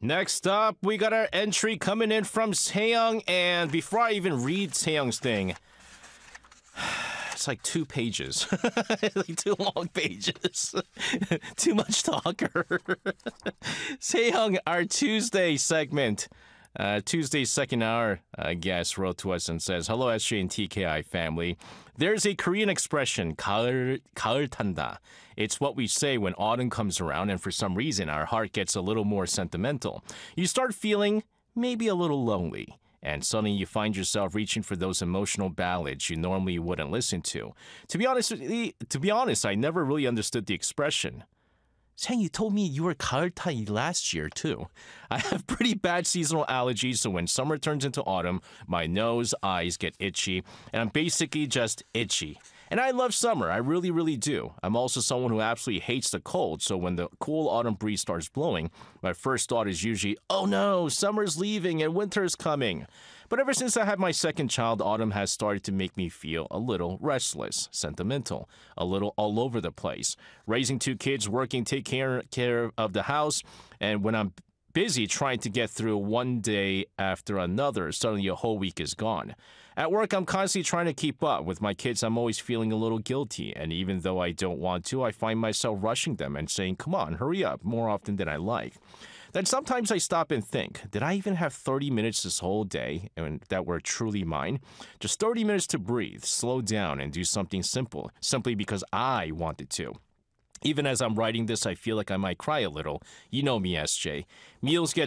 Next up, we got our entry coming in from Seyoung, and before I even read Seyoung's thing, it's like 2 pages. Like 2 long pages. Too much talker. Seyoung, our Tuesday segment. Tuesday's second hour guest wrote to us and says, "Hello, SJ and TKI family. There's a Korean expression, 가을 탄다. It's what we say when autumn comes around and for some reason our heart gets a little more sentimental. You start feeling maybe a little lonely. And suddenly you find yourself reaching for those emotional ballads you normally wouldn't listen to. To be honest, I never really understood the expression. Sang, you told me you were 가을타이 last year, too. I have pretty bad seasonal allergies, so when summer turns into autumn, my nose, eyes get itchy, and I'm basically just itchy. And I love summer, I really, really do. I'm also someone who absolutely hates the cold, so when the cool autumn breeze starts blowing, my first thought is usually, oh no, summer's leaving and winter's coming. But ever since I had my second child, autumn has started to make me feel a little restless, sentimental, a little all over the place. Raising 2 kids, working, taking care of the house, and when I'm busy trying to get through one day after another, suddenly a whole week is gone. At work, I'm constantly trying to keep up. With my kids, I'm always feeling a little guilty, and even though I don't want to, I find myself rushing them and saying, come on, hurry up, more often than I like. Then sometimes I stop and think, did I even have 30 minutes this whole day and that were truly mine? Just 30 minutes to breathe, slow down, and do something simple, simply because I wanted to. Even as I'm writing this, I feel like I might cry a little. You know me, SJ. Meals get